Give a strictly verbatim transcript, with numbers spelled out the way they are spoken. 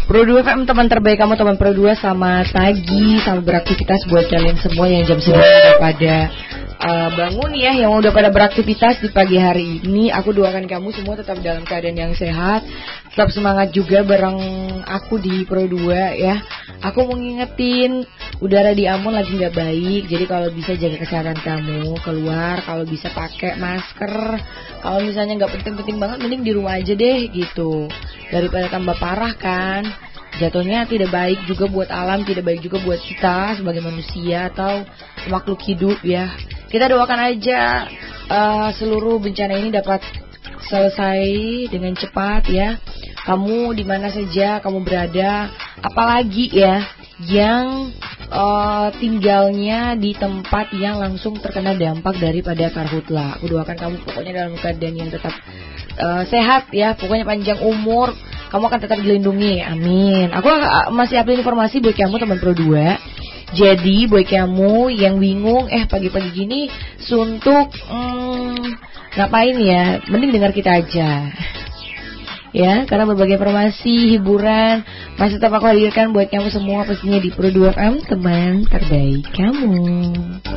Pro dua F M, teman terbaik kamu, teman Pro dua. Selamat pagi, selamat beraktivitas buat kalian semua yang jam segini udah pada uh, bangun ya, yang udah pada beraktivitas di pagi hari ini. Aku doakan kamu semua tetap dalam keadaan yang sehat, tetap semangat juga bareng aku di Pro dua ya. Aku mau ngingetin, udara di Ambon lagi gak baik, jadi kalau bisa jaga kesehatan kamu, keluar kalau bisa pakai masker. Kalau misalnya gak penting-penting banget, mending di rumah aja deh gitu, daripada tambah parah kan. Jatuhnya tidak baik juga buat alam, tidak baik juga buat kita sebagai manusia atau makhluk hidup ya. Kita doakan aja uh, seluruh bencana ini dapat selesai dengan cepat ya. Kamu di mana saja kamu berada, apalagi ya yang uh, tinggalnya di tempat yang langsung terkena dampak daripada karhutla. Aku doakan kamu pokoknya dalam keadaan yang tetap uh, sehat ya, pokoknya panjang umur. Kamu akan tetap dilindungi, amin. Aku uh, masih update informasi buat kamu teman Pro dua. Jadi buat kamu yang bingung, eh pagi-pagi gini suntuk, hmm, ngapain ya? Mending dengar kita aja. Ya, karena berbagai informasi, hiburan masih tetap aku hadirkan buat kamu semua pastinya di Pro dua F M, teman terbaik kamu.